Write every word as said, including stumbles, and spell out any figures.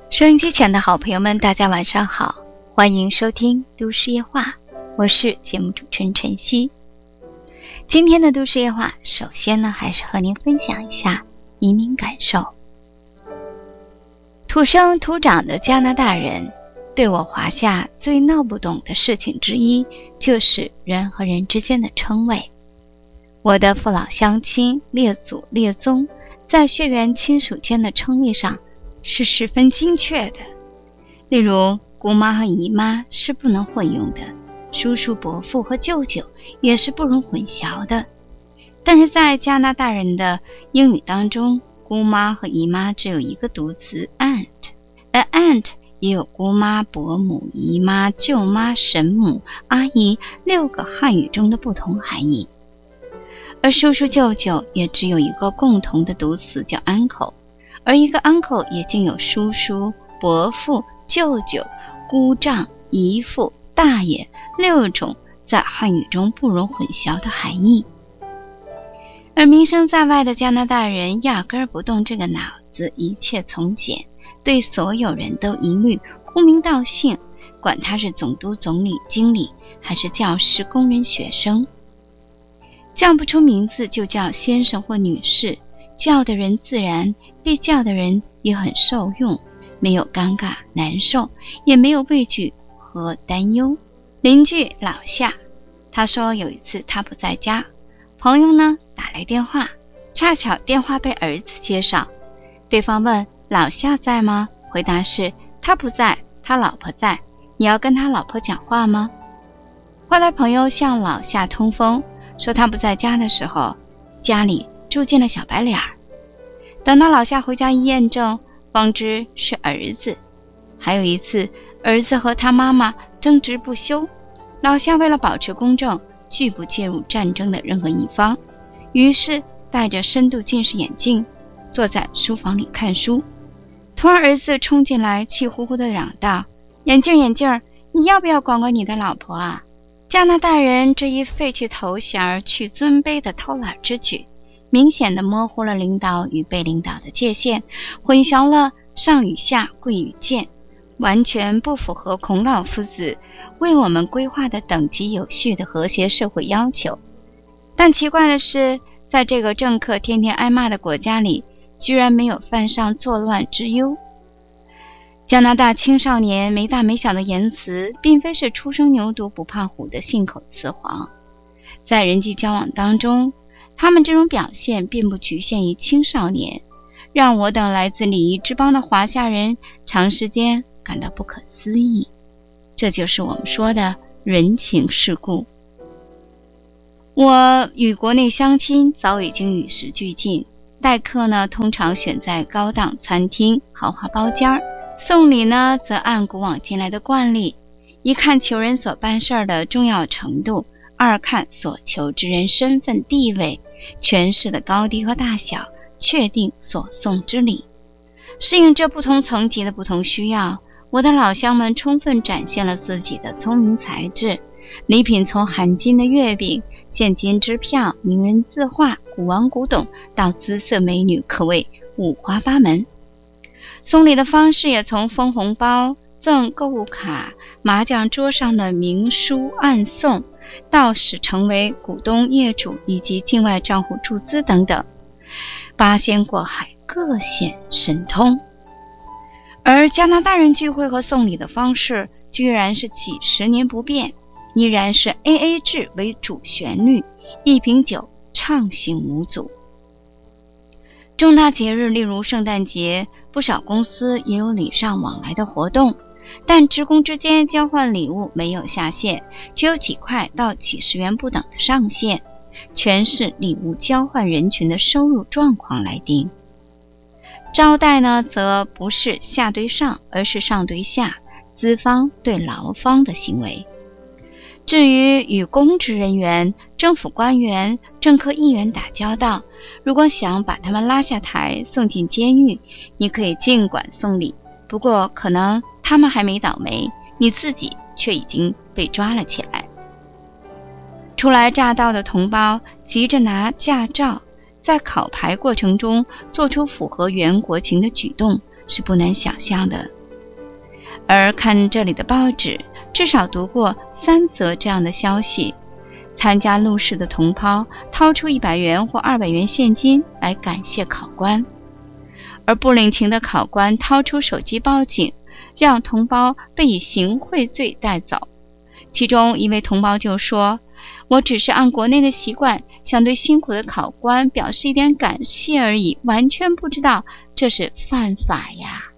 收音机前的好朋友们，大家晚上好，欢迎收听都市夜话，我是节目主持人晨曦。今天的都市夜话，首先呢，还是和您分享一下移民感受。土生土长的加拿大人，对我华夏最闹不懂的事情之一，就是人和人之间的称谓。我的父老乡亲、列祖列宗，在血缘亲属间的称谓上是十分精确的。例如，姑妈和姨妈是不能混用的，叔叔、伯父和舅舅也是不容混淆的。但是在加拿大人的英语当中，姑妈和姨妈只有一个读词 aunt， 而 aunt 也有姑妈、伯母、姨妈、舅妈、婶母、阿姨六个汉语中的不同含义。而叔叔舅舅也只有一个共同的读词叫 uncle， 而一个 uncle 也竟有叔叔、伯父、舅舅、姑丈、姨父、大爷六种在汉语中不容混淆的含义。而名声在外的加拿大人压根儿不动这个脑子，一切从简，对所有人都一律呼名道姓，管他是总督、总理、经理，还是教师、工人、学生。叫不出名字就叫先生或女士，叫的人自然，被叫的人也很受用，没有尴尬难受，也没有畏惧和担忧。邻居老夏，他说有一次他不在家，朋友呢打来电话，恰巧电话被儿子接上，对方问老夏在吗？回答是他不在，他老婆在，你要跟他老婆讲话吗？后来朋友向老夏通风，说他不在家的时候，家里住进了小白脸儿。等到老夏回家一验证，方知是儿子。还有一次，儿子和他妈妈争执不休，老夏为了保持公正，拒不介入战争的任何一方，于是戴着深度近视眼镜，坐在书房里看书。突然儿子冲进来，气呼呼地嚷道：眼镜眼镜，你要不要管管你的老婆啊？加拿大人这一废去头衔去尊卑的偷懒之举，明显地模糊了领导与被领导的界限，混淆了上与下、贵与贱，完全不符合孔老夫子为我们规划的等级有序的和谐社会要求。但奇怪的是，在这个政客天天挨骂的国家里，居然没有犯上作乱之忧。加拿大青少年没大没小的言辞，并非是初生牛犊不怕虎的信口雌黄。在人际交往当中，他们这种表现并不局限于青少年，让我等来自礼仪之邦的华夏人长时间感到不可思议。这就是我们说的人情世故。我与国内乡亲早已经与时俱进，待客呢通常选在高档餐厅、豪华包间儿，送礼呢则按古往今来的惯例，一看求人所办事的重要程度，二看所求之人身份地位、权势的高低和大小，确定所送之礼。适应这不同层级的不同需要，我的老乡们充分展现了自己的聪明才智。礼品从含金的月饼、现金支票、名人字画、古玩古董到姿色美女，可谓五花八门。送礼的方式也从封红包、赠购物卡、麻将桌上的明书暗送，到使成为股东、业主以及境外账户注资等等，八仙过海，各显神通。而加拿大人聚会和送礼的方式居然是几十年不变，依然是 A A 制为主旋律，一瓶酒畅行无阻。重大节日例如圣诞节，不少公司也有礼尚往来的活动，但职工之间交换礼物没有下限，只有几块到几十元不等的上限，全是礼物交换人群的收入状况来定。招待呢，则不是下对上，而是上对下，资方对劳方的行为。至于与公职人员、政府官员、政客议员打交道，如果想把他们拉下台送进监狱，你可以尽管送礼，不过可能他们还没倒霉，你自己却已经被抓了起来。初来乍到的同胞急着拿驾照，在考牌过程中做出符合原国情的举动，是不难想象的而看这里的报纸，至少读过三则这样的消息：参加录试的同胞掏出一百元或二百元现金来感谢考官，而不领情的考官掏出手机报警，让同胞被以行贿罪带走。其中一位同胞就说：“我只是按国内的习惯，想对辛苦的考官表示一点感谢而已，完全不知道这是犯法呀。”